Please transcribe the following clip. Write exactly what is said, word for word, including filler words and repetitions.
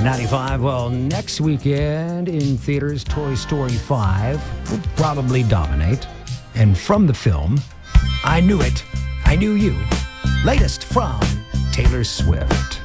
ninety-five. Well, next weekend in theaters, Toy Story five will probably dominate. And from the film, I Knew It, I Knew You. Latest from Taylor Swift.